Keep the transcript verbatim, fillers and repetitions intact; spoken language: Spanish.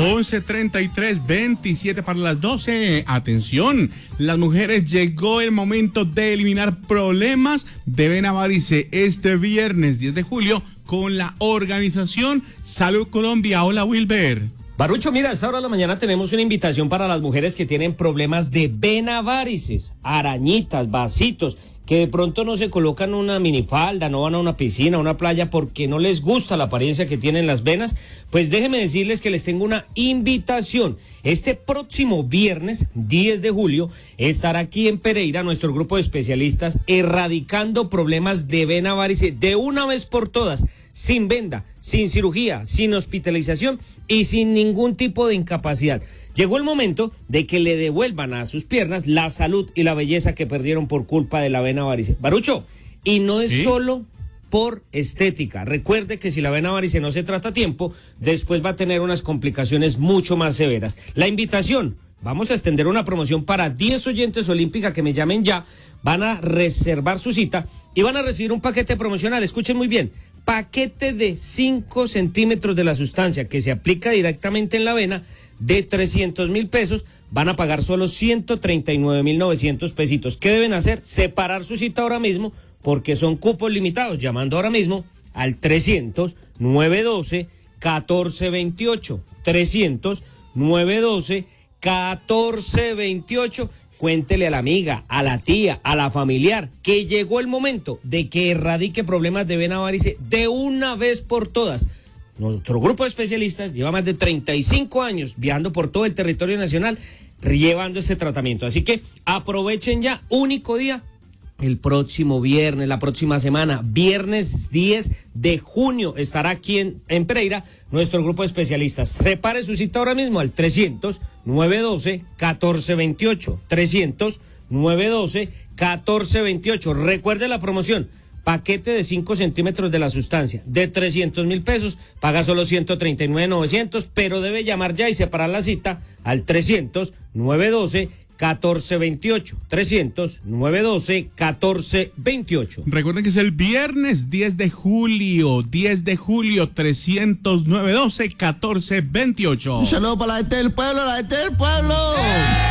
once treinta y tres, veintisiete para las doce. Atención, las mujeres, llegó el momento de eliminar problemas de vena varice este viernes diez de julio con la organización Salud Colombia. Hola, Wilber. Barucho, mira, a esta hora de la mañana tenemos una invitación para las mujeres que tienen problemas de vena varices, arañitas, vasitos, que de pronto no se colocan una minifalda, no van a una piscina, a una playa porque no les gusta la apariencia que tienen las venas. Pues déjenme decirles que les tengo una invitación. Este próximo viernes diez de julio estará aquí en Pereira nuestro grupo de especialistas erradicando problemas de vena varice de una vez por todas, sin venda, sin cirugía, sin hospitalización y sin ningún tipo de incapacidad. Llegó el momento de que le devuelvan a sus piernas la salud y la belleza que perdieron por culpa de la vena varice. Barucho, y no es ¿Sí? solo por estética. Recuerde que si la vena varice no se trata a tiempo, después va a tener unas complicaciones mucho más severas. La invitación, vamos a extender una promoción para diez oyentes olímpicas que me llamen ya, van a reservar su cita y van a recibir un paquete promocional. Escuchen muy bien. Paquete de cinco centímetros de la sustancia que se aplica directamente en la vena de trescientos mil pesos, van a pagar solo ciento treinta y nueve mil novecientos pesitos. ¿Qué deben hacer? Separar su cita ahora mismo porque son cupos limitados, llamando ahora mismo al trescientos, nueve doce, catorce veintiocho, trescientos, nueve doce, catorce veintiocho. Cuéntele a la amiga, a la tía, a la familiar, que llegó el momento de que erradique problemas de vena varice de una vez por todas. Nuestro grupo de especialistas lleva más de treinta y cinco años viajando por todo el territorio nacional llevando este tratamiento. Así que aprovechen ya, único día, el próximo viernes, la próxima semana, viernes diez de junio, estará aquí en, en Pereira nuestro grupo de especialistas. Separe su cita ahora mismo al trescientos, nueve doce, catorce veintiocho, trescientos, nueve doce, catorce veintiocho. Recuerde la promoción. Paquete de cinco centímetros de la sustancia, de trescientos mil pesos, paga solo ciento treinta y nueve mil novecientos, pero debe llamar ya y separar la cita al trescientos, nueve doce, catorce veintiocho, trescientos, nueve doce, catorce veintiocho. Recuerden que es el viernes diez de julio, diez de julio, trescientos, nueve doce, catorce veintiocho. Un saludo para la gente del pueblo, la gente del pueblo. ¡Eh!